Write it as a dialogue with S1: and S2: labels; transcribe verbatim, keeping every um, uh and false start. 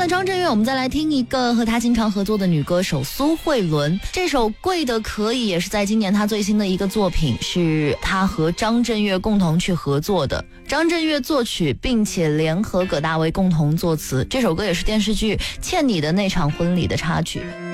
S1: 张震岳，我们再来听一个和他经常合作的女歌手苏慧伦。这首《贵的可以》也是在今年他最新的一个作品，是他和张震岳共同去合作的。张震岳作曲，并且联合葛大为共同作词。这首歌也是电视剧《欠你的那场婚礼》的插曲。